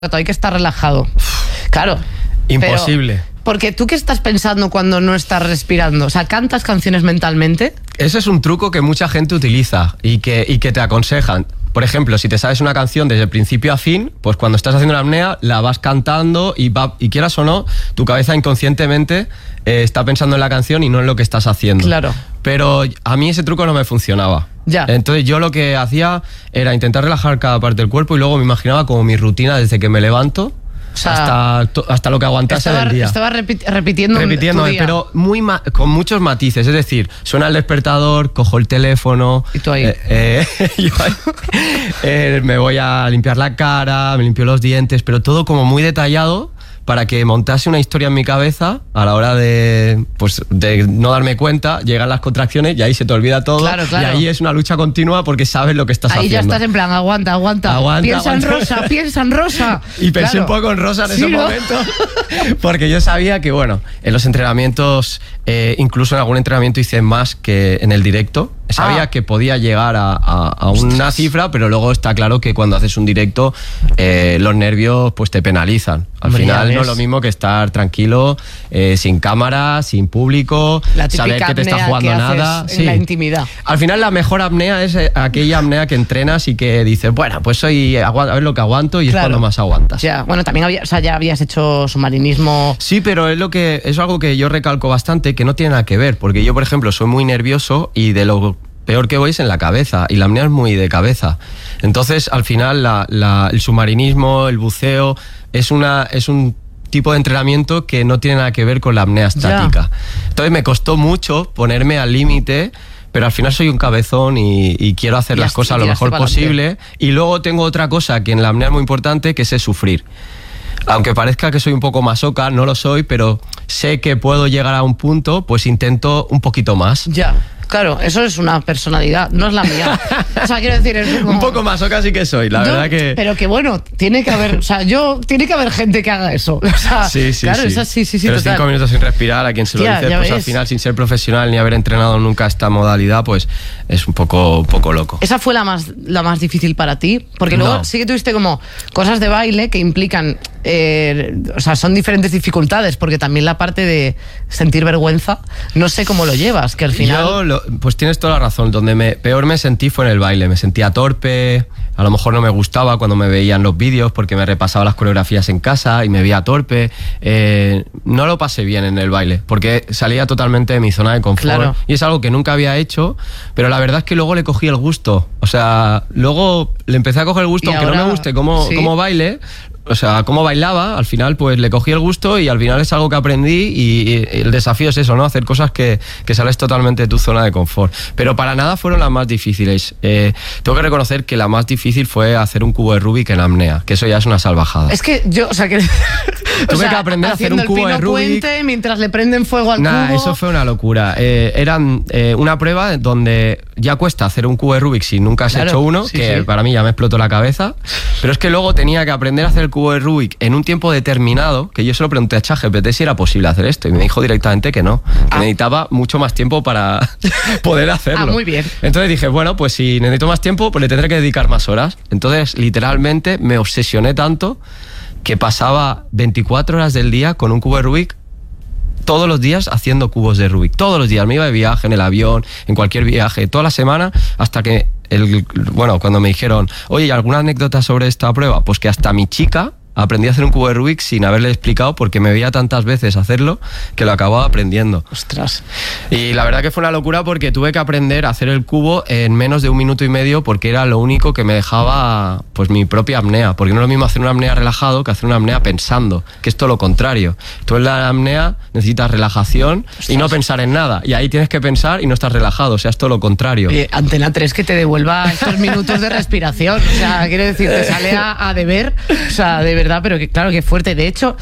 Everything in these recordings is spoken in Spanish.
hay que estar relajado. Claro. Imposible. Porque tú, ¿qué estás pensando cuando no estás respirando? O sea, ¿cantas canciones mentalmente? Ese es un truco que mucha gente utiliza y que te aconsejan. Por ejemplo, si te sabes una canción desde principio a fin, pues cuando estás haciendo la apnea la vas cantando y quieras o no, tu cabeza inconscientemente está pensando en la canción y no en lo que estás haciendo. Claro. Pero a mí ese truco no me funcionaba. Ya. Entonces yo lo que hacía era intentar relajar cada parte del cuerpo y luego me imaginaba como mi rutina desde que me levanto, o sea, hasta lo que aguantase del día. Estaba repitiendo tu día. Pero con muchos matices. Es decir, suena el despertador, cojo el teléfono. Y tú ahí. Me voy a limpiar la cara, me limpio los dientes, pero todo como muy detallado para que montase una historia en mi cabeza a la hora de no darme cuenta, llegan las contracciones y ahí se te olvida todo. Claro. Y ahí es una lucha continua porque sabes lo que estás haciendo. Ahí ya estás en plan, aguanta. Piensa en Rosa. Y pensé un poco en Rosa en ese momento, porque yo sabía que, bueno, en los entrenamientos, incluso en algún entrenamiento hice más que en el directo. Sabía que podía llegar a una cifra, pero luego está claro que cuando haces un directo, los nervios pues te penalizan. Al final no es lo mismo que estar tranquilo, sin cámara, sin público, saber que te está jugando nada. En la intimidad. Al final la mejor apnea es aquella apnea que entrenas y que dices, bueno, pues hoy a ver lo que aguanto y es cuando más aguantas. Ya, bueno, también ya habías hecho submarinismo. Sí, pero es algo que yo recalco bastante, que no tiene nada que ver, porque yo, por ejemplo, soy muy nervioso y de lo peor que voy es en la cabeza, y la apnea es muy de cabeza. Entonces, al final, el submarinismo, el buceo, es un tipo de entrenamiento que no tiene nada que ver con la apnea estática. Entonces, me costó mucho ponerme al límite, pero al final soy un cabezón y quiero hacer las cosas lo mejor posible. Y luego tengo otra cosa que en la apnea es muy importante, que es sufrir. Aunque parezca que soy un poco masoca, no lo soy, pero sé que puedo llegar a un punto, pues intento un poquito más. Ya. Claro, eso es una personalidad, no es la mía. O sea, quiero decir, es como... Un poco masoca sí que soy, la verdad que... Pero que bueno, tiene que haber gente que haga eso. O sea, sí. Claro, sí, pero total. 5 minutos sin respirar, a quien se lo dice, pues ves. Al final, sin ser profesional ni haber entrenado nunca esta modalidad, pues es un poco loco. ¿Esa fue la más difícil para ti? Porque luego sí que tuviste como cosas de baile que implican... o sea, son diferentes dificultades, porque también la parte de sentir vergüenza, no sé cómo lo llevas, que al final... Pues tienes toda la razón. Donde peor me sentí fue en el baile. Me sentía torpe, a lo mejor no me gustaba cuando me veían los vídeos porque me repasaba las coreografías en casa y me veía torpe. No lo pasé bien en el baile porque salía totalmente de mi zona de confort. Claro. Y es algo que nunca había hecho, pero la verdad es que luego le cogí el gusto. O sea, luego le empecé a coger el gusto, aunque no me guste cómo baile. O sea, cómo bailaba, al final pues le cogí el gusto y al final es algo que aprendí y el desafío es eso, ¿no? Hacer cosas que sales totalmente de tu zona de confort. Pero para nada fueron las más difíciles. Tengo que reconocer que la más difícil fue hacer un cubo de Rubik en apnea, que eso ya es una salvajada. Es que yo, o sea, que... Tuve que aprender a hacer un cubo de Rubik. Puente mientras le prenden fuego al cubo. Eso fue una locura. Eran una prueba donde ya cuesta hacer un cubo de Rubik si nunca has hecho uno, para mí ya me explotó la cabeza. Pero es que luego tenía que aprender a hacer el cubo de Rubik en un tiempo determinado, que yo se lo pregunté a ChatGPT si era posible hacer esto y me dijo directamente que no, que necesitaba mucho más tiempo para poder hacerlo. Muy bien. Entonces dije, bueno, pues si necesito más tiempo, pues le tendré que dedicar más horas. Entonces, literalmente, me obsesioné tanto que pasaba 24 horas del día con un cubo de Rubik todos los días haciendo cubos de Rubik. Todos los días. Me iba de viaje, en el avión, en cualquier viaje, toda la semana, hasta que, cuando me dijeron, oye, ¿alguna anécdota sobre esta prueba? Pues que hasta mi chica aprendí a hacer un cubo de Rubik sin haberle explicado porque me veía tantas veces hacerlo que lo acababa aprendiendo. Ostras. Y la verdad que fue una locura porque tuve que aprender a hacer el cubo en menos de 1 minuto y medio porque era lo único que me dejaba pues mi propia apnea, porque no es lo mismo hacer una apnea relajado que hacer una apnea pensando, que es todo lo contrario. Tú en la apnea necesitas relajación y no pensar en nada, y ahí tienes que pensar y no estás relajado, o sea, es todo lo contrario. Antena 3 que te devuelva estos minutos de respiración, o sea, quiero decir, te sale a deber, o sea, de verdad, pero que claro, que fuerte. De hecho,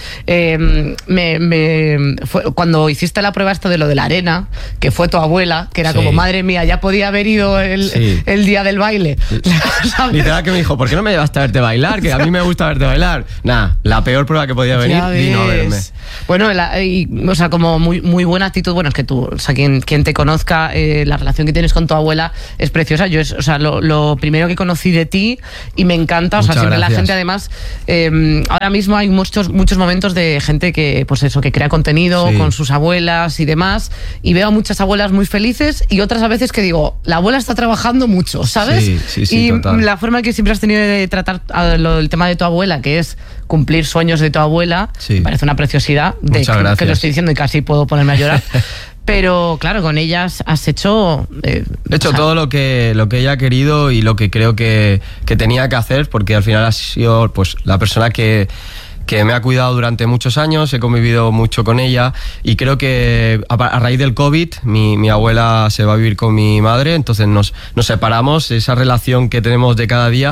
cuando hiciste la prueba esto de lo de la arena, que fue tu abuela, que era como, madre mía, ya podía haber ido el día del baile. Literal que me dijo, ¿por qué no me llevaste a verte bailar? Que a mí me gusta verte bailar. Nada, la peor prueba que podía venir, vino a verme. Bueno, o sea, como muy buena actitud. Bueno, es que tú, o sea, quien te conozca, la relación que tienes con tu abuela es preciosa. Yo o sea, lo primero que conocí de ti y me encanta, o sea, siempre la gente además ahora mismo hay muchos momentos de gente que, pues eso, que crea contenido con sus abuelas y demás, y veo a muchas abuelas muy felices y otras a veces que digo, la abuela está trabajando mucho, ¿sabes? Sí, y total. la forma que siempre has tenido de tratar el tema de tu abuela, que es cumplir sueños de tu abuela, me parece una preciosidad, que lo estoy diciendo y casi puedo ponerme a llorar. Pero claro, con ellas has hecho... He hecho todo lo que ella ha querido y lo que creo que tenía que hacer, porque al final ha sido pues la persona que me ha cuidado durante muchos años, he convivido mucho con ella y creo que a raíz del COVID mi abuela se va a vivir con mi madre, entonces nos separamos, esa relación que tenemos de cada día,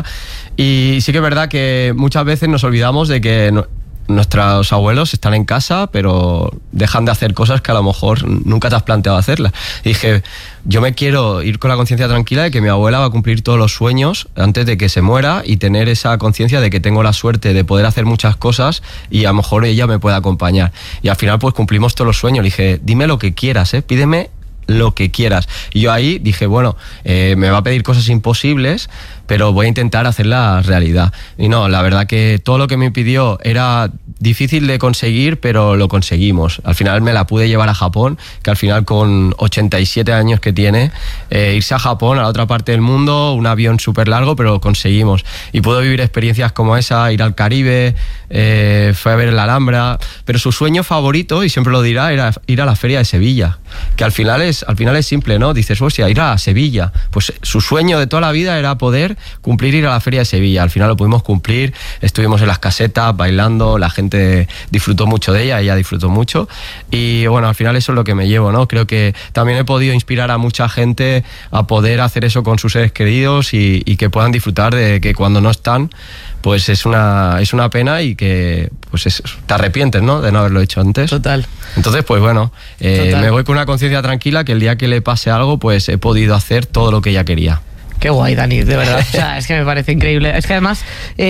y sí que es verdad que muchas veces nos olvidamos de que nuestros abuelos están en casa, pero dejan de hacer cosas que a lo mejor nunca te has planteado hacerlas. Y dije, yo me quiero ir con la conciencia tranquila de que mi abuela va a cumplir todos los sueños antes de que se muera y tener esa conciencia de que tengo la suerte de poder hacer muchas cosas y a lo mejor ella me puede acompañar. Y al final pues cumplimos todos los sueños. Le dije, dime lo que quieras, pídeme lo que quieras. Y yo ahí dije, bueno, me va a pedir cosas imposibles, pero voy a intentar hacerla realidad. Y no, la verdad que todo lo que me pidió era difícil de conseguir, pero lo conseguimos. Al final me la pude llevar a Japón, que al final con 87 años que tiene, irse a Japón, a la otra parte del mundo, un avión súper largo, pero lo conseguimos. Y puedo vivir experiencias como esa, ir al Caribe, fue a ver la Alhambra, pero su sueño favorito, y siempre lo dirá, era ir a la Feria de Sevilla, que al final es simple, ¿no? Dices, hostia, ir a Sevilla. Pues su sueño de toda la vida era poder cumplir ir a la Feria de Sevilla. Al final lo pudimos cumplir, estuvimos en las casetas bailando, la gente disfrutó mucho de ella disfrutó mucho, y bueno, al final eso es lo que me llevo, ¿no? Creo que también he podido inspirar a mucha gente a poder hacer eso con sus seres queridos y que puedan disfrutar de que cuando no están, pues es una pena y que pues te arrepientes, ¿no? De no haberlo hecho antes. Total. Entonces, pues bueno, me voy con una conciencia tranquila que el día que le pase algo, pues he podido hacer todo lo que ella quería. Qué guay, Dani, de verdad. O sea, es que me parece increíble. Es que además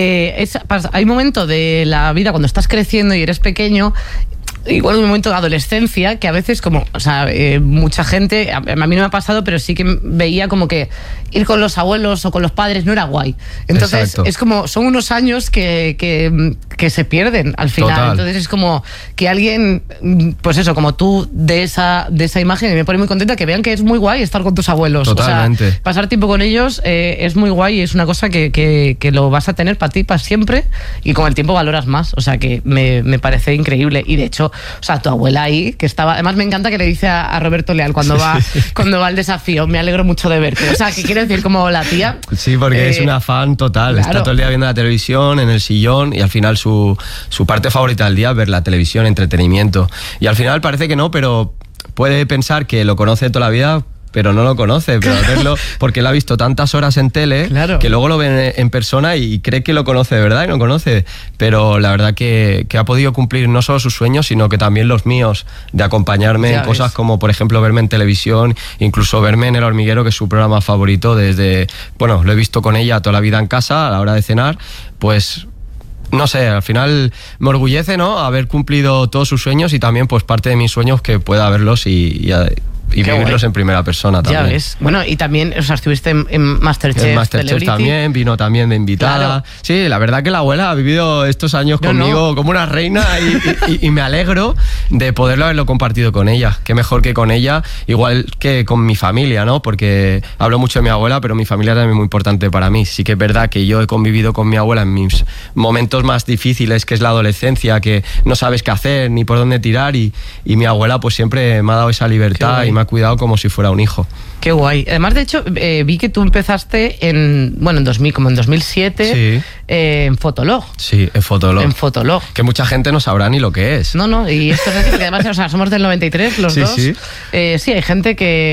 hay momentos de la vida cuando estás creciendo y eres pequeño, igual un momento de adolescencia, que a veces como, o sea, mucha gente, a mí no me ha pasado, pero sí que veía como que ir con los abuelos o con los padres no era guay. Entonces, exacto, es como, son unos años que se pierden al final. Total. Entonces es como que alguien, pues eso, como tú, de esa imagen, y me pone muy contenta que vean que es muy guay estar con tus abuelos. Totalmente. O sea, pasar tiempo con ellos es muy guay y es una cosa que lo vas a tener para ti, para siempre, y con el tiempo valoras más. O sea, que me parece increíble. Y de hecho, o sea, tu abuela ahí, que estaba... Además me encanta que le dice a Roberto Leal cuando va al desafío, me alegro mucho de verte. O sea, que quiero decir, como la tía... Sí, porque es una fan total. Claro. Está todo el día viendo la televisión, en el sillón, y al final su parte favorita del día es ver la televisión, entretenimiento. Y al final parece que no, pero puede pensar que lo conoce toda la vida, pero no lo conoce, pero verlo, porque lo ha visto tantas horas en tele, claro, que luego lo ve en persona y cree que lo conoce de verdad y no conoce. Pero la verdad que ha podido cumplir no solo sus sueños, sino que también los míos, de acompañarme en cosas como, por ejemplo, verme en televisión, incluso verme en El Hormiguero, que es su programa favorito desde... Bueno, lo he visto con ella toda la vida en casa, a la hora de cenar, pues... No sé, al final me orgullece, ¿no?, haber cumplido todos sus sueños y también pues parte de mis sueños que pueda verlos y vivirlos en primera persona también. Ya ves. Bueno, y también, o sea, estuviste en Masterchef. En Masterchef también, vino también de invitada. Claro. Sí, la verdad que la abuela ha vivido estos años conmigo como una reina y me alegro de poderlo haberlo compartido con ella. Qué mejor que con ella, igual que con mi familia, ¿no? Porque hablo mucho de mi abuela, pero mi familia también es muy importante para mí. Sí que es verdad que yo he convivido con mi abuela en mis momentos más difíciles, que es la adolescencia, que no sabes qué hacer ni por dónde tirar, y mi abuela pues siempre me ha dado esa libertad y me ha cuidado como si fuera un hijo. Qué guay. Además, de hecho, vi que tú empezaste en 2007, sí, en Fotolog. Sí, en Fotolog. En Fotolog. Que mucha gente no sabrá ni lo que es. No, y esto es así, porque además, o sea, somos del 93 los dos. Sí. Sí, hay gente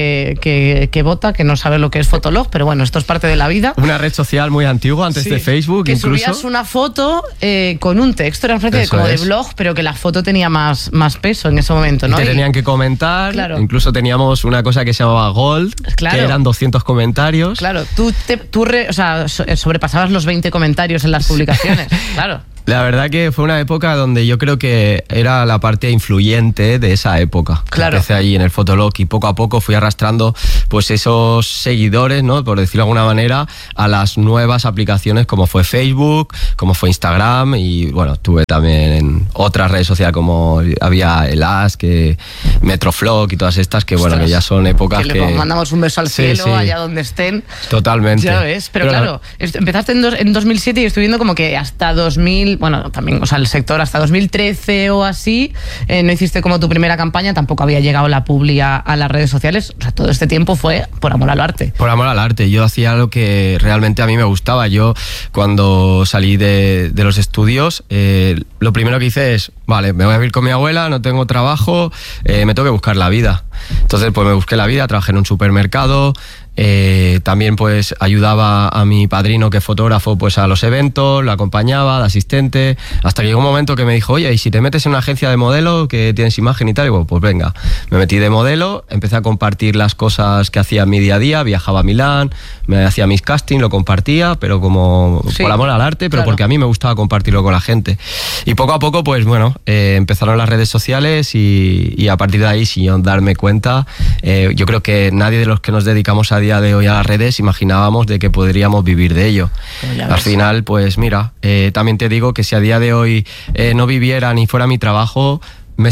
que vota, que no sabe lo que es Fotolog, pero bueno, esto es parte de la vida. Una red social muy antigua, antes de Facebook, que incluso. Subías una foto con un texto, era una especie como de blog, pero que la foto tenía más peso en ese momento, ¿no? Y te tenían que comentar, claro. Incluso teníamos una cosa que se llamaba Gold, claro, que eran 200 comentarios. Claro, tú sobrepasabas los 20 comentarios en las publicaciones, claro. La verdad que fue una época donde yo creo que era la parte influyente de esa época. Claro. Empecé ahí en el Fotolog y poco a poco fui arrastrando pues esos seguidores, ¿no? Por decirlo de alguna manera, a las nuevas aplicaciones como fue Facebook, como fue Instagram y bueno, estuve también en otras redes sociales como había el Ask, Metroflog y todas estas que bueno, que ya son épocas que... mandamos un beso al cielo, allá donde estén. Totalmente. Ya ves, pero claro, empezaste en 2007 y estoy viendo como que hasta 2000, bueno, también, o sea, el sector hasta 2013 o así, no hiciste como tu primera campaña, tampoco había llegado la publi a las redes sociales, o sea, todo este tiempo fue por amor al arte. Por amor al arte, yo hacía lo que realmente a mí me gustaba. Yo cuando salí de los estudios, lo primero que hice es, vale, me voy a vivir con mi abuela, no tengo trabajo, me tengo que buscar la vida. Entonces pues me busqué la vida, trabajé en un supermercado. También pues ayudaba a mi padrino que es fotógrafo pues a los eventos, lo acompañaba de asistente, hasta que llegó un momento que me dijo, oye, ¿y si te metes en una agencia de modelo que tienes imagen y tal? Y bueno, pues venga, me metí de modelo, empecé a compartir las cosas que hacía en mi día a día, viajaba a Milán, me hacía mis castings, lo compartía, pero como por amor al arte, pero porque a mí me gustaba compartirlo con la gente. Y poco a poco pues bueno, empezaron las redes sociales y a partir de ahí, sin darme cuenta, yo creo que nadie de los que nos dedicamos a día de hoy a las redes imaginábamos de que podríamos vivir de ello. Al final, pues mira, también te digo que si a día de hoy no viviera ni fuera mi trabajo, lo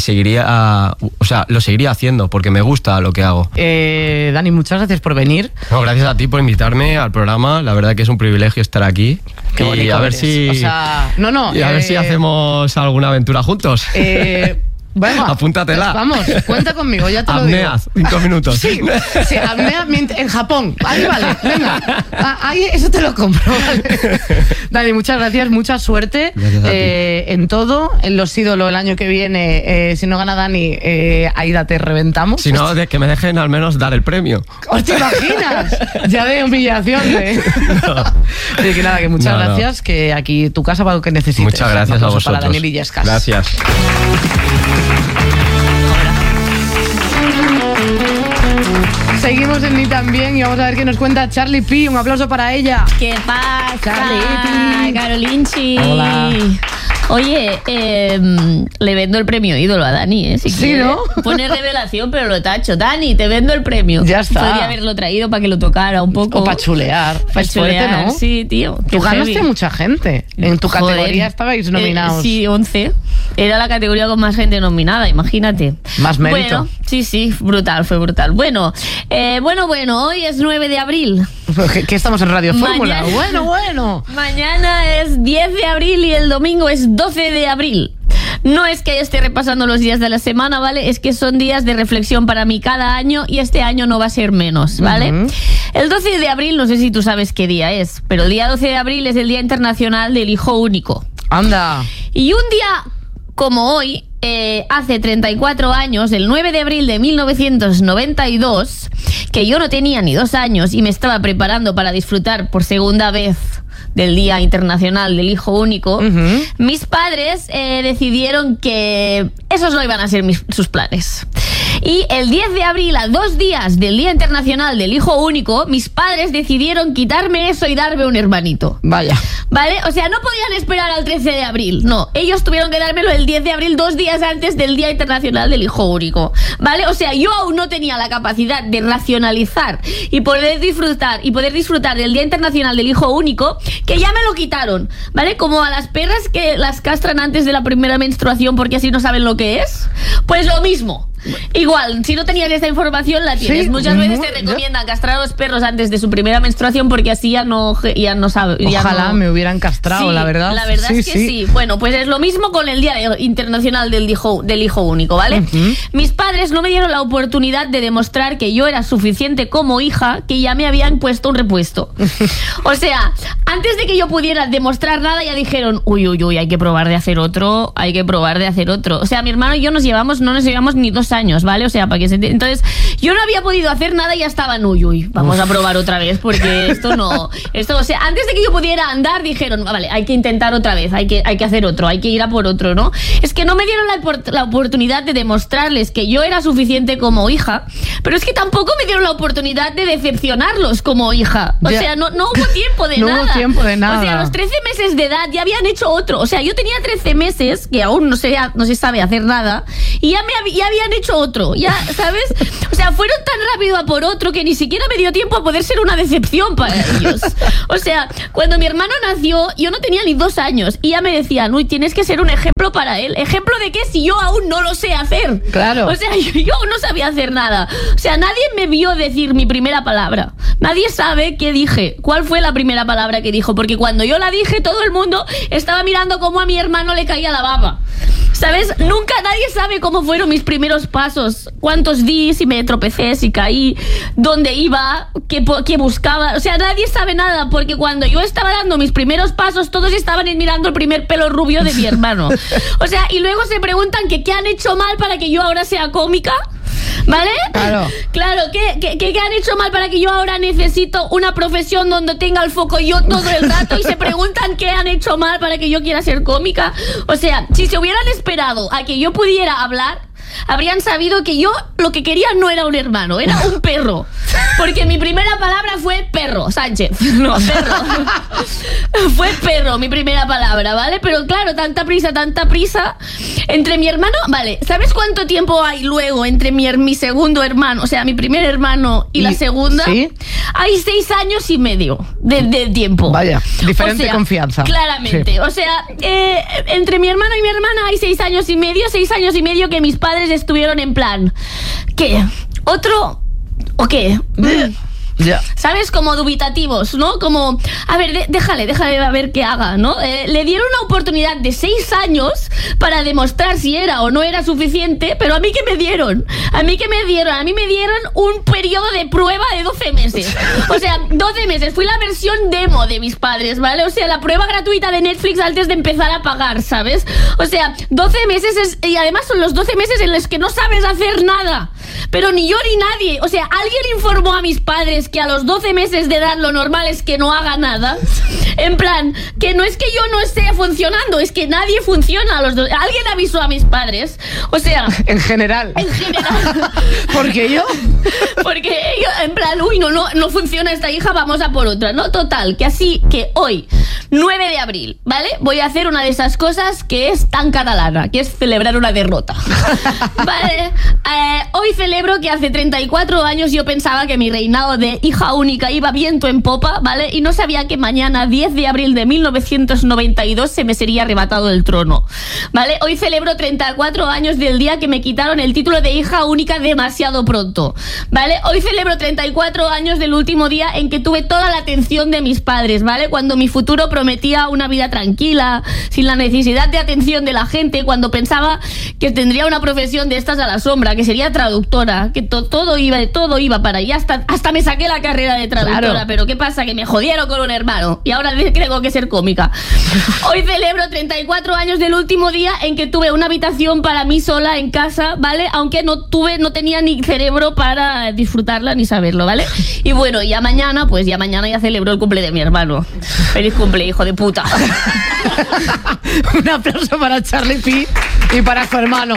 seguiría haciendo porque me gusta lo que hago. Dani, muchas gracias por venir. No, gracias a ti por invitarme al programa, la verdad que es un privilegio estar aquí. Qué bonito y a ver eres. si a ver si hacemos alguna aventura juntos. Bueno, apúntatela. Vamos, cuenta conmigo, ya te lo digo. Apnea, 5 minutos. Sí, apnea en Japón. Ahí vale, venga. Ahí eso te lo compro, ¿vale? Dani, muchas gracias, mucha suerte en todo. En Los Ídolos el año que viene, si no gana Dani, Aida, te reventamos. Si no, que me dejen al menos dar el premio. ¿Os te imaginas? Ya de humillación, No. Así que nada, que muchas gracias, que aquí tu casa para lo que necesites. Muchas gracias a vosotros. Para Daniel Illescas. Gracias. Seguimos en Ni También y vamos a ver qué nos cuenta Charlie P. Un aplauso para ella. ¿Qué pasa? Charlie P. Carolinchi. Hola. Oye, le vendo el premio ídolo a Dani, Si sí, quiere. ¿no? Pone revelación, pero lo tacho. Dani, te vendo el premio. Ya está. Podría haberlo traído para que lo tocara un poco. O para chulear. Para chulear, fuerte, ¿no? Sí, tío. Tú ganaste mucha gente. En tu categoría estabais nominados. Sí, 11. Era la categoría con más gente nominada, imagínate. Más mérito. Bueno, sí, brutal, fue brutal. Bueno, hoy es 9 de abril. ¿Qué estamos en Radio Fórmula? Bueno. Mañana es 10 de abril y el domingo es 12 de abril. No es que esté repasando los días de la semana, ¿vale? Es que son días de reflexión para mí cada año y este año no va a ser menos, ¿vale? El 12 de abril, no sé si tú sabes qué día es, pero el día 12 de abril es el Día Internacional del Hijo Único. Anda. Y un día como hoy, hace 34 años, el 9 de abril de 1992, que yo no tenía ni 2 años y me estaba preparando para disfrutar por segunda vez del Día Internacional del Hijo Único, mis padres decidieron que esos no iban a ser sus planes. Y el 10 de abril, a 2 días del Día Internacional del Hijo Único, mis padres decidieron quitarme eso y darme un hermanito. Vaya. ¿Vale? O sea, no podían esperar al 13 de abril. No, ellos tuvieron que dármelo el 10 de abril, 2 días antes del Día Internacional del Hijo Único. ¿Vale? O sea, yo aún no tenía la capacidad de racionalizar y poder disfrutar del Día Internacional del Hijo Único, que ya me lo quitaron. ¿Vale? Como a las perras que las castran antes de la primera menstruación porque así no saben lo que es. Pues lo mismo. Igual, si no tenías esta información, la tienes. Sí, muchas veces te recomiendan castrar a los perros antes de su primera menstruación porque así ya no saben. Ojalá me hubieran castrado, sí, la verdad. La verdad es que sí. Bueno, pues es lo mismo con el Día Internacional del Hijo Único, ¿vale? Mis padres no me dieron la oportunidad de demostrar que yo era suficiente como hija, que ya me habían puesto un repuesto. O sea, antes de que yo pudiera demostrar nada, ya dijeron, uy, hay que probar de hacer otro, O sea, mi hermano y yo no nos llevamos ni 2 años, ¿vale? O sea, para que se... Entonces, yo no había podido hacer nada y ya estaban, uy, vamos a probar otra vez, porque esto no... o sea, antes de que yo pudiera andar, dijeron, vale, hay que intentar otra vez, hay que hacer otro, hay que ir a por otro, ¿no? Es que no me dieron la oportunidad de demostrarles que yo era suficiente como hija, pero es que tampoco me dieron la oportunidad de decepcionarlos como hija. O sea, no hubo tiempo de nada. No hubo tiempo de nada. O sea, a los 13 meses de edad ya habían hecho otro. O sea, yo tenía 13 meses, que aún no se sabe hacer nada, y ya habían hecho otro. Ya, ¿sabes? O sea, fueron tan rápido a por otro que ni siquiera me dio tiempo a poder ser una decepción para ellos. O sea, cuando mi hermano nació, yo no tenía ni 2 años, y ya me decían, uy, tienes que ser un ejemplo para él. ¿Ejemplo de qué? Si yo aún no lo sé hacer. Claro. O sea, yo aún no sabía hacer nada. O sea, nadie me vio decir mi primera palabra. Nadie sabe qué dije. ¿Cuál fue la primera palabra que dijo? Porque cuando yo la dije, todo el mundo estaba mirando cómo a mi hermano le caía la baba. ¿Sabes? Nunca nadie sabe cómo fueron mis primeros pasos. Cuántos di, si me tropecé, si caí, dónde iba, qué buscaba. O sea, nadie sabe nada, porque cuando yo estaba dando mis primeros pasos, todos estaban mirando el primer pelo rubio de mi hermano. O sea, y luego se preguntan que qué han hecho mal para que yo ahora sea cómica. ¿Vale? Claro, ¿qué han hecho mal para que yo ahora necesito una profesión donde tenga el foco yo todo el rato? Y se preguntan qué han hecho mal para que yo quiera ser cómica. O sea, si se hubieran esperado a que yo pudiera hablar, habrían sabido que yo lo que quería no era un hermano, era un perro. Porque mi primera palabra fue perro, Sánchez. No, perro. Fue perro mi primera palabra, ¿vale? Pero claro, tanta prisa. Entre mi hermano, vale, ¿sabes cuánto tiempo hay luego entre mi segundo hermano, o sea, mi primer hermano y la segunda? ¿Sí? Hay 6 años y medio de tiempo. Vaya, diferente confianza. Claramente. Sí. O sea, entre mi hermano y mi hermana hay 6 años y medio que mis padres estuvieron en plan, ¿qué? ¿Otro? ¿O qué? Ya. ¿Sabes? Como dubitativos, ¿no? Como, a ver, déjale a ver qué haga, ¿no? Le dieron una oportunidad de 6 años para demostrar si era o no era suficiente, pero a mí ¿qué me dieron? A mí me dieron un periodo de prueba de 12 meses. O sea, 12 meses. Fui la versión demo de mis padres, ¿vale? O sea, la prueba gratuita de Netflix antes de empezar a pagar, ¿sabes? O sea, 12 meses y además son los 12 meses en los que no sabes hacer nada. Pero ni yo ni nadie. O sea, alguien informó a mis padres que a los 12 meses de edad lo normal es que no haga nada. En plan, que no es que yo no esté funcionando, es que nadie funciona a los 12. Alguien avisó a mis padres. O sea... En general. ¿Por qué yo? Porque ellos, en plan, uy, no funciona esta hija, vamos a por otra, ¿no? Total, que así que hoy, 9 de abril, ¿vale? Voy a hacer una de esas cosas que es tan catalana, que es celebrar una derrota. ¿Vale? Hoy celebro que hace 34 años yo pensaba que mi reinado de hija única iba viento en popa, ¿vale? Y no sabía que mañana, 10 de abril de 1992, se me sería arrebatado el trono, ¿vale? Hoy celebro 34 años del día que me quitaron el título de hija única demasiado pronto, ¿vale? Hoy celebro 34 años del último día en que tuve toda la atención de mis padres, ¿vale? Cuando mi futuro prometía una vida tranquila, sin la necesidad de atención de la gente, cuando pensaba que tendría una profesión de estas a la sombra, que sería traductora, que todo iba para allá, hasta me saqué la carrera de traductora, claro. Pero ¿qué pasa? Que me jodieron con un hermano y ahora tengo que ser cómica. Hoy celebro 34 años del último día en que tuve una habitación para mí sola en casa, ¿vale? Aunque no tenía ni cerebro para disfrutarla ni saberlo, ¿vale? Y bueno, ya mañana ya celebro el cumple de mi hermano. Feliz cumple, hijo de puta. Un aplauso para Charlie P y para su hermano.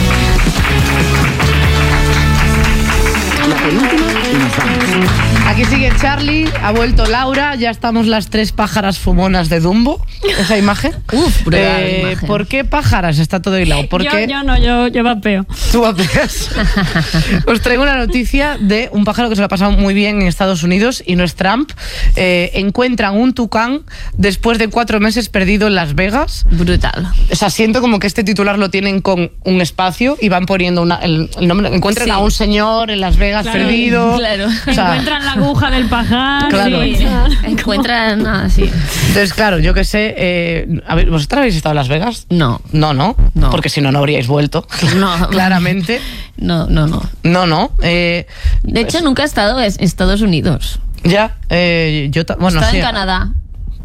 La penúltima y nos vamos. Aquí sigue Charlie, ha vuelto Laura, ya estamos las 3 pájaras fumonas de Dumbo. Esa imagen. Imagen. ¿Por qué pájaras? Está todo hilado. ¿Por qué? Yo vapeo. Tú vapeas. Os traigo una noticia de un pájaro que se lo ha pasado muy bien en Estados Unidos y no es Trump. Encuentran un tucán después de 4 meses perdido en Las Vegas. Brutal. O sea, siento como que este titular lo tienen con un espacio y van poniendo el nombre. Encuentran a un señor en Las Vegas perdido. Claro. O sea, encuentran la aguja del pajar. Claro. Sí. Encuentran así. Entonces, claro, yo qué sé. A ver, ¿vosotros habéis estado en Las Vegas? No. No. Porque si no habríais vuelto. No. Claramente. No. De hecho, nunca he estado en Estados Unidos. Ya. Yo he estado sí, en Canadá.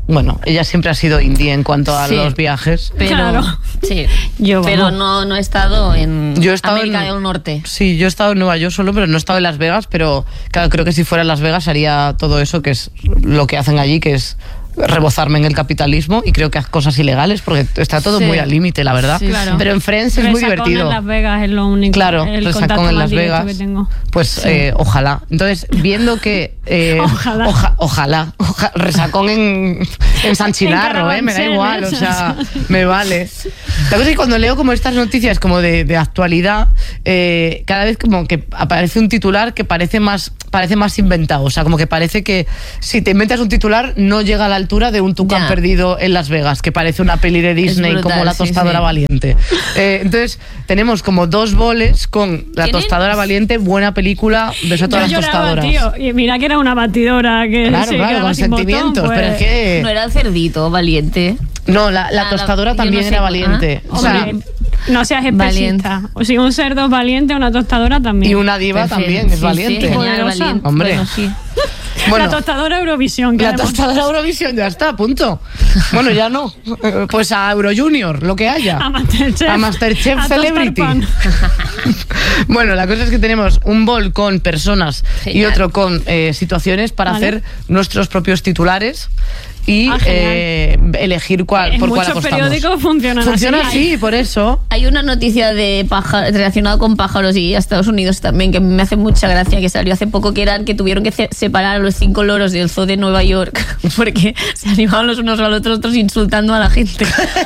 Bueno, ella siempre ha sido indie en cuanto a Sí. los viajes. Pero, Claro. sí. Yo, Pero vamos. no he estado en Yo he estado América en- del Norte. Sí, yo he estado en Nueva York solo, pero no he estado en Las Vegas, pero claro, creo que si fuera en Las Vegas haría todo eso, que es lo que hacen allí, que es rebozarme en el capitalismo, y creo que haz cosas ilegales porque está todo Sí. muy al límite, la verdad. Sí, Claro. Pero en Friends es muy Resacón divertido. en Las Vegas es lo único. Claro, el resacón contacto en más Las directo Vegas. que tengo. Pues ojalá. Entonces, viendo que. Ojalá. Ojalá. Resacón en San Chinarro, me da Carabanchel, igual, o sea, eso. me vale. La cosa es que cuando leo como estas noticias como de actualidad, cada vez como que aparece un titular que parece más inventado. O sea, como que parece que si te inventas un titular no llega a la altura de un tucán Ya. perdido en Las Vegas, que parece una peli de Disney brutal, como La sí, tostadora sí. valiente. Entonces, tenemos como 2 boles con La ¿Tiene? tostadora valiente, buena película, beso a Yo todas las lloraba, tostadoras. tío. Y mira que era una batidora que Claro, se claro, quedaba con sin botón, sentimientos, pues. pero es que... No era el cerdito valiente. No, la la- tostadora yo también no sé, era valiente. O sea, Hombre, no seas Valiente. especista. O si un cerdo es valiente, una tostadora también. y una diva Perfecto. también es Sí, valiente. Sí, genial, Poderosa. valiente. Hombre. Bueno, sí. Bueno, La tostadora Eurovisión. que la además- tostadora Eurovisión ya está, punto. Bueno, ya no. Pues a Euro Junior, lo que haya. A Masterchef. A Masterchef A tostar Celebrity. pan. Bueno, la cosa es que tenemos un bol con personas y Genial. otro con situaciones para Vale. hacer nuestros propios titulares y Genial. elegir cuál, En por cuál muchos apostamos. periódicos funcionan Funciona así. así, por eso. Hay una noticia de relacionada con pájaros y a Estados Unidos también que me hace mucha gracia, que salió hace poco, que eran que tuvieron que separar a los 5 loros del zoo de Nueva York porque se animaban los unos a los otros insultando a la gente.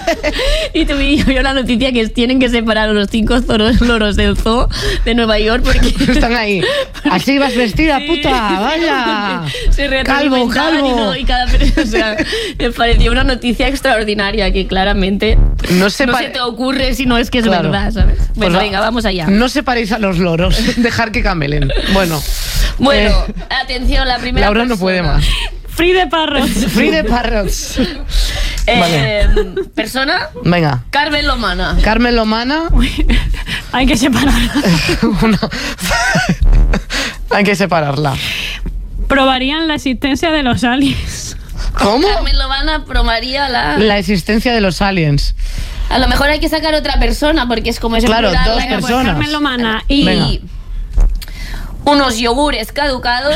Y yo vi la noticia que tienen que separar a los 5 loros del zoo de Nueva York porque Están ahí. Así vas vestida, Sí. puta, vaya. Se retroalimentaban Calvo. y cada o sea, me pareció una noticia extraordinaria que claramente No no se te ocurre si no es que es Claro. verdad, ¿sabes? Bueno, Pues venga, vamos allá. No separéis a los loros, dejar que camelen. Bueno, Bueno, atención, la primera Laura no puede más. Free de parros. Free the parrots. Vale. Persona, Venga. Carmen Lomana. Carmen Lomana. Hay que separarla. Una- Hay que separarla. Probarían la existencia de los aliens. ¿Cómo? Carmen Lomana probaría La existencia de los aliens. A lo mejor hay que sacar otra persona porque es como ese Claro, plural, dos venga, pues, personas. Carmen Lomana y Venga. unos yogures caducados.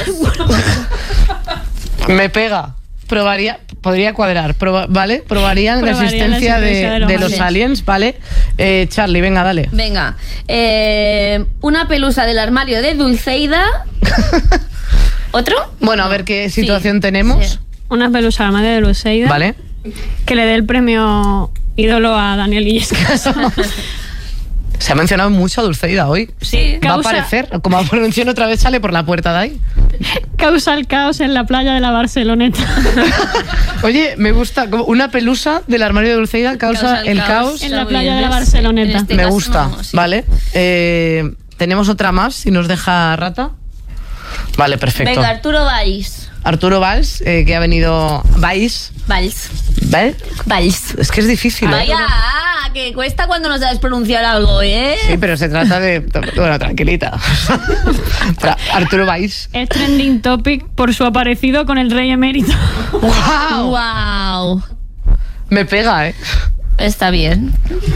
Me pega. Podría cuadrar, ¿vale? Probarían la Probarían existencia de los aliens. aliens, ¿vale? Charlie, venga, dale. Venga, una pelusa del armario de Dulceida. ¿Otro? Bueno, a ver qué situación Sí, tenemos. sí. Una pelusa a la madre de Luceida. ¿Vale? Que le dé el premio ídolo a Daniel Illescas. Se ha mencionado mucho a Dulceida hoy. Sí. Va a Causa- aparecer, como menciono otra vez, sale por la puerta de ahí. Causa el caos en la playa de la Barceloneta. Oye, me gusta, como una pelusa del armario de Dulceida causa el caos. En la Está muy playa bien, de la ¿ves? Barceloneta. En este Me caso gusta, no, sí. ¿vale? Tenemos otra más, si nos deja Rata. Vale, perfecto. Venga, Arturo Valls. Arturo Valls, que ha venido... Valls. Valls. ¿Vale? Valls. Es que es difícil, ¿eh? Vaya, que cuesta cuando no sabes pronunciar algo, ¿eh? Sí, pero se trata de... Bueno, tranquilita. Arturo Valls. Es trending topic por su aparecido con el rey emérito. ¡Wow! Wow. Me pega, ¿eh? Está bien.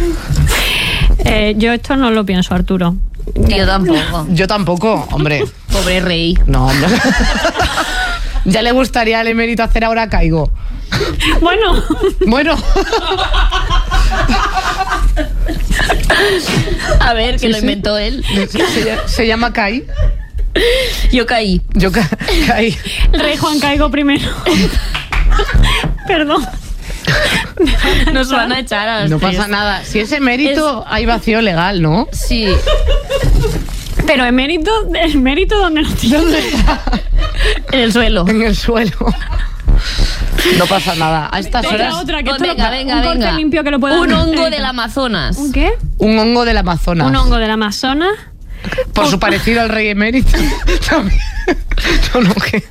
Yo esto no lo pienso, Arturo. Yo tampoco. Yo tampoco, hombre. Pobre rey. No, hombre. Ya le gustaría al emérito hacer ahora caigo. Bueno, Bueno. A ver, que Sí, lo sí. inventó él. Se llama Kai. Yo caí. Yo caí. el rey Juan Caigo primero. Perdón. Nos van a echar a los No tres. pasa nada. Si es emérito, hay vacío legal, ¿no? Sí. Pero el mérito ¿dónde lo tiene? ¿Dónde está? En el suelo. En el suelo. No pasa nada. A estas horas, Otra, que Pues esto venga, lo- venga, un corte venga. limpio que lo pueda Un hongo editar. del Amazonas. ¿Un qué? un hongo del Amazonas. Un hongo del Amazonas Por su parecido al rey emérito. También. No, ¿qué?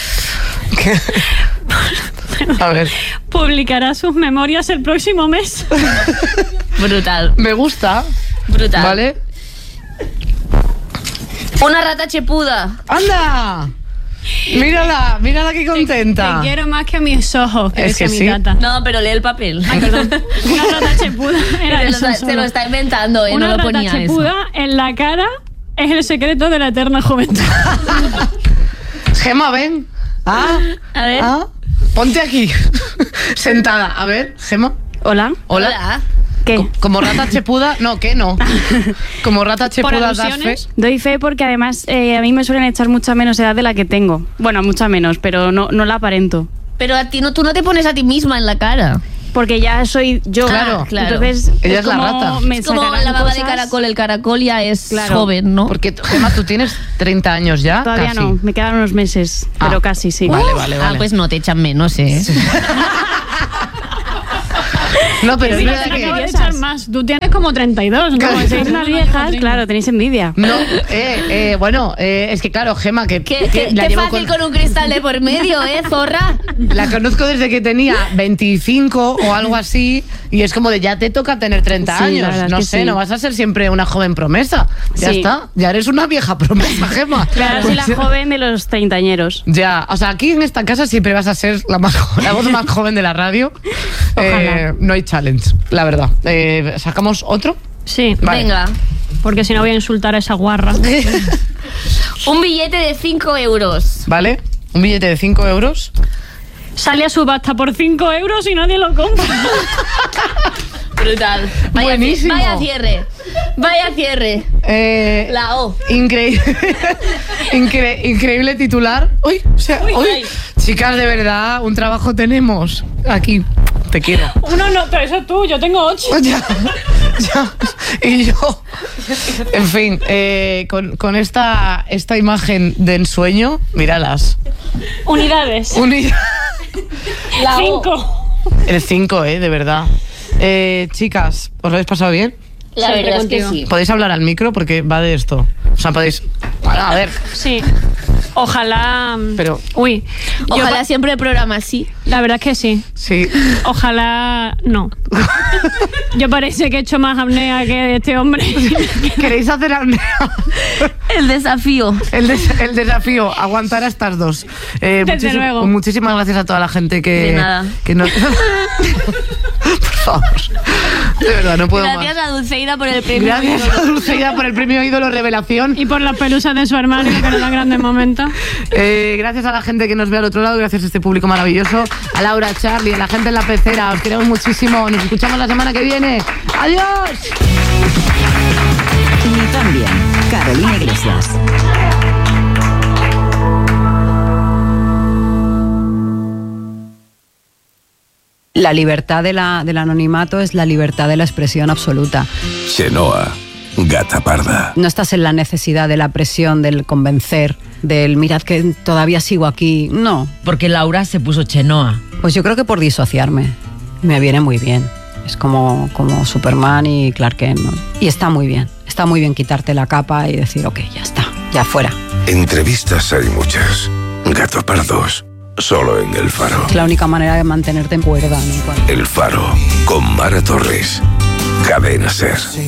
A ver, publicará sus memorias el próximo mes. Brutal. me gusta, Brutal. ¿vale? Una rata chepuda. ¡Anda! Mírala qué contenta. Te quiero más que a mis ojos, que Es que decía sí. mi tata. No, pero lee el papel. Ay, perdón. Una rata chepuda era eso Se solo. lo está inventando, no Una lo rata ponía chepuda en la cara es el secreto de la eterna juventud. Gema, ven. A ver. Ponte aquí. Sentada. A ver, Gema. Hola. Hola. ¿Qué? Como rata chepuda. No, ¿qué no? Como rata Por chepuda das fe. alusiones, doy fe porque además a mí me suelen echar mucha menos edad de la que tengo. Bueno, mucha menos, pero no la aparento. Pero a ti tú no te pones a ti misma en la cara. Porque ya soy yo. Claro. Entonces, Ella es la como rata. me Es como sacarán la baba de cosas. caracol. El caracol ya es Claro. joven, ¿no? Porque, Gema, tú tienes 30 años ya. Todavía casi. no, me quedan unos meses, Ah. pero casi sí. Vale. Ah, pues no te echan menos, ¿eh? No, pero es Sí, verdad te acabo de que... echar más. Tú tienes como 32, ¿no? Claro. Sois unas viejas, claro, tenéis envidia. No, bueno, es que claro, Gema, que Qué la llevo fácil con un cristal de por medio, ¿eh, zorra? La conozco desde que tenía 25 o algo así y es como de ya te toca tener 30 Sí, la años. verdad es No que sé, sí. no vas a ser siempre una joven promesa. Ya Sí. está, ya eres una vieja promesa, Gema. Claro, soy la Pues, joven de los treintañeros. Ya, o sea, aquí en esta casa siempre vas a ser la voz más joven de la radio. Ojalá. No hay challenge, la verdad. ¿Sacamos otro? Sí, Vale. Venga. porque si no voy a insultar a esa guarra. Un billete de 5 euros. ¿Vale? Un billete de 5 euros. Sale a subasta por 5 euros y nadie lo compra. Brutal. Buenísimo. Vaya cierre. Vaya cierre. La O. Increíble. Increíble titular. Uy, o sea, Uy, uy. ay. Chicas, de verdad, un trabajo tenemos aquí. Te quiero. Uno no, pero eso tú, yo tengo 8. Ya. Y yo. En fin, con esta imagen de ensueño, míralas. Unidades. La O. 5. El 5, de verdad. Chicas, ¿os lo habéis pasado bien? La Siempre verdad es que contigo. sí. ¿Podéis hablar al micro? Porque va de esto. O sea, podéis... Bueno, a ver, Sí. Ojalá. pero... Uy. yo Ojalá siempre el programa así. La verdad es que sí. Sí. Ojalá no. Yo parece que he hecho más apnea que este hombre. ¿Queréis hacer El desafío. el desafío? Aguantar a estas dos. luego. Muchísimas gracias a toda la gente que... De nada. Que nos... Por favor. De verdad, no puedo Gracias más. a Dulceida por el premio. Gracias a Dulceida por el premio Ídolo Revelación. Y por las pelusas de su hermano, que nos dan grandes momentos. Gracias a la gente que nos ve al otro lado, gracias a este público maravilloso, a Laura, a Charlie, a la gente en la pecera, os queremos muchísimo, nos escuchamos la semana que viene. ¡Adiós! Y también Carolina Iglesias. La libertad del anonimato es la libertad de la expresión absoluta. Chenoa, gata parda. No estás en la necesidad de la presión, del convencer, del mirad que todavía sigo aquí. No, Porque Laura se puso Chenoa. pues yo creo que por disociarme. Me viene muy bien. Es como Superman y Clark Kent, ¿no? Y está muy bien quitarte la capa y decir, ok, ya está, ya fuera. Entrevistas hay muchas. Gato pardos, solo en El Faro. Es la única manera de mantenerte en cuerda, ¿no? El Faro, con Mara Torres. Cadena Ser.